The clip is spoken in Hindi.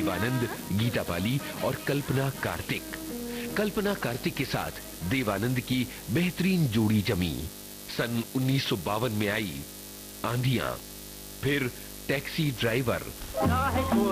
देवानंद, गीता बाली और कल्पना कार्तिक। कल्पना कार्तिक के साथ देवानंद की बेहतरीन जोड़ी जमी। सन 1952 में आई आंधियां, फिर टैक्सी ड्राइवर।